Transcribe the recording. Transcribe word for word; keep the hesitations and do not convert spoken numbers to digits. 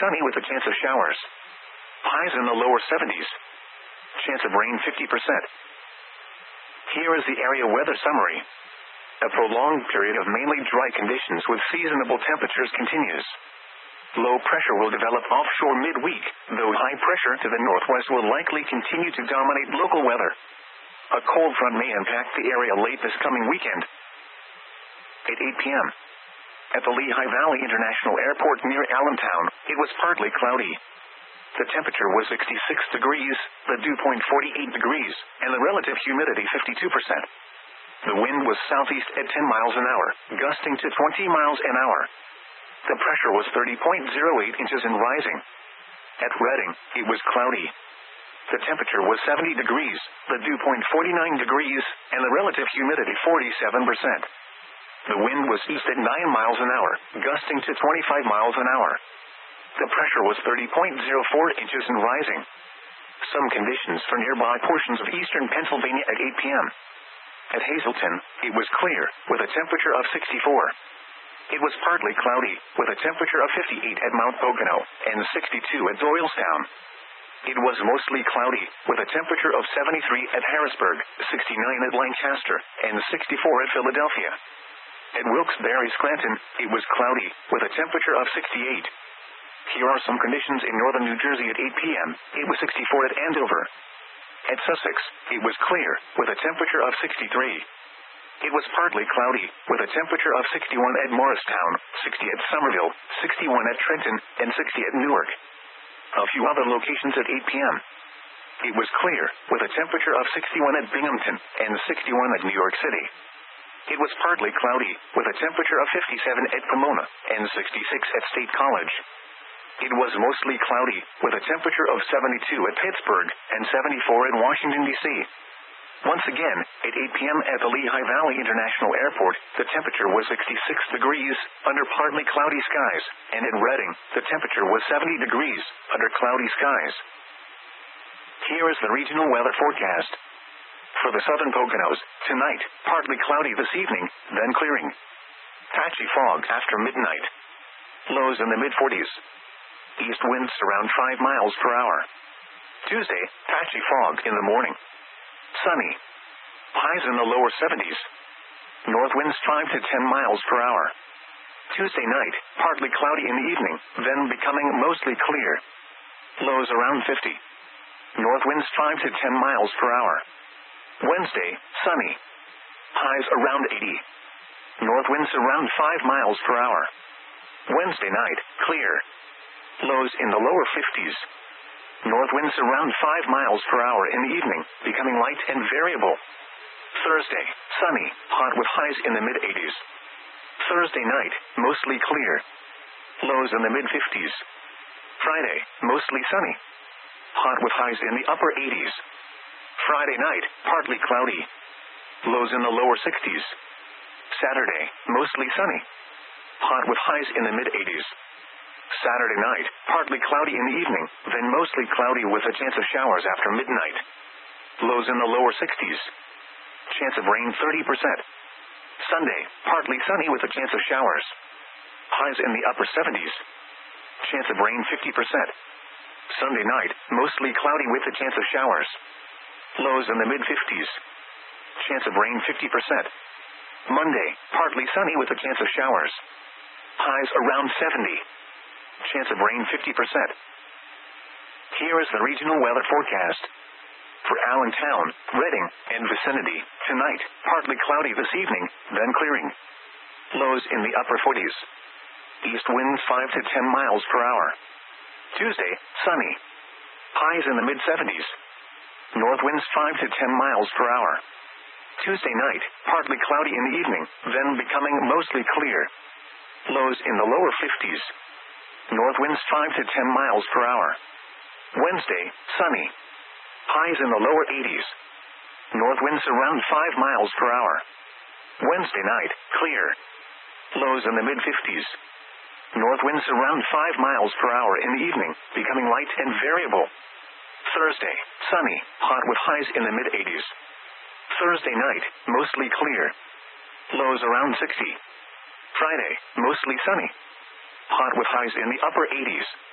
sunny with a chance of showers. Highs in the lower seventies. Chance of rain fifty percent. Here is the area weather summary. A prolonged period of mainly dry conditions with seasonable temperatures continues. Low pressure will develop offshore midweek, though high pressure to the northwest will likely continue to dominate local weather. A cold front may impact the area late this coming weekend. At eight p m At the Lehigh Valley International Airport near Allentown, it was partly cloudy. The temperature was sixty-six degrees, the dew point forty-eight degrees, and the relative humidity fifty-two percent. The wind was southeast at ten miles an hour, gusting to twenty miles an hour. The pressure was thirty point zero eight inches and rising. At Redding, it was cloudy. The temperature was seventy degrees, the dew point forty-nine degrees, and the relative humidity forty-seven percent. The wind was east at nine miles an hour, gusting to twenty-five miles an hour. The pressure was thirty point zero four inches and rising. Some conditions for nearby portions of eastern Pennsylvania at eight p m At Hazleton, it was clear, with a temperature of sixty-four. It was partly cloudy, with a temperature of fifty-eight at Mount Pocono, and sixty-two at Doylestown. It was mostly cloudy, with a temperature of seventy-three at Harrisburg, sixty-nine at Lancaster, and sixty-four at Philadelphia. At Wilkes-Barre-Scranton, it was cloudy, with a temperature of sixty-eight. Here are some conditions in northern New Jersey at eight p m It was sixty-four at Andover. At Sussex, it was clear, with a temperature of sixty-three. It was partly cloudy, with a temperature of sixty-one at Morristown, sixty at Somerville, sixty-one at Trenton, and sixty at Newark. A few other locations at eight p m It was clear, with a temperature of sixty-one at Binghamton, and sixty-one at New York City. It was partly cloudy, with a temperature of fifty-seven at Pomona, and sixty-six at State College. It was mostly cloudy, with a temperature of seventy-two at Pittsburgh, and seventy-four at Washington, D C Once again, at eight p m at the Lehigh Valley International Airport, the temperature was sixty-six degrees, under partly cloudy skies, and at Redding, the temperature was seventy degrees, under cloudy skies. Here is the regional weather forecast. For the southern Poconos, tonight, partly cloudy this evening, then clearing. Patchy fog after midnight. Lows in the mid forties. East winds around five miles per hour. Tuesday, patchy fog in the morning. Sunny. Highs in the lower seventies. North winds five to ten miles per hour. Tuesday night, partly cloudy in the evening, then becoming mostly clear. Lows around fifty. North winds five to ten miles per hour. Wednesday, sunny. Highs around eighty. North winds around five miles per hour. Wednesday night, clear. Lows in the lower fifties. North winds around five miles per hour in the evening, becoming light and variable. Thursday, sunny, hot with highs in the mid eighties. Thursday night, mostly clear. Lows in the mid fifties. Friday, mostly sunny. Hot with highs in the upper eighties. Friday night, partly cloudy. Lows in the lower sixties. Saturday, mostly sunny. Hot with highs in the mid eighties. Saturday night, partly cloudy in the evening, then mostly cloudy with a chance of showers after midnight. Lows in the lower sixties. Chance of rain thirty percent. Sunday, partly sunny with a chance of showers. Highs in the upper seventies. Chance of rain fifty percent. Sunday night, mostly cloudy with a chance of showers. Lows in the mid fifties. Chance of rain fifty percent. Monday, partly sunny with a chance of showers. Highs around seventy. Chance of rain fifty percent. Here is the regional weather forecast. For Allentown, Redding, and vicinity, tonight, partly cloudy this evening, then clearing. Lows in the upper forties. East winds five to ten miles per hour. Tuesday, sunny. Highs in the mid seventies. North winds five to ten miles per hour. Tuesday night, partly cloudy in the evening, then becoming mostly clear. Lows in the lower fifties. North winds five to ten miles per hour. Wednesday, sunny. Highs in the lower eighties. North winds around five miles per hour. Wednesday night, clear. Lows in the mid fifties. North winds around five miles per hour in the evening, becoming light and variable. Thursday, sunny, hot with highs in the mid eighties. Thursday night, mostly clear. Lows around sixty. Friday, mostly sunny. Hot with highs in the upper eighties.